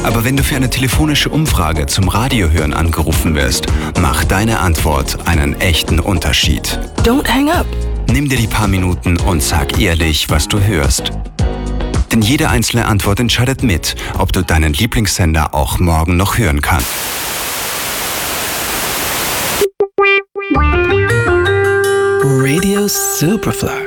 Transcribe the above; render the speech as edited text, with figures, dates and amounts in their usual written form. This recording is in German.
Aber wenn du für eine telefonische Umfrage zum Radiohören angerufen wirst, macht deine Antwort einen echten Unterschied. Don't hang up. Nimm dir die paar Minuten und sag ehrlich, was du hörst. Denn jede einzelne Antwort entscheidet mit, ob du deinen Lieblingssender auch morgen noch hören kannst. Radio Superfly.